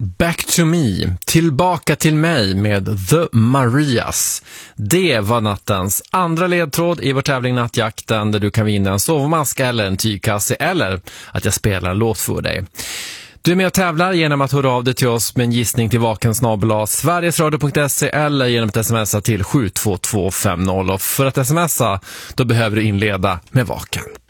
Back to me, tillbaka till mig med The Marias. Det var nattens andra ledtråd i vår tävling Nattjakten, där du kan vinna en sovmaska eller en tygkasse eller att jag spelar en låt för dig. Du är med och tävlar genom att höra av dig till oss med en gissning till vakensnabel@sverigesradio.se eller genom att smsa till 72250. Och för att smsa, då behöver du inleda med vaken.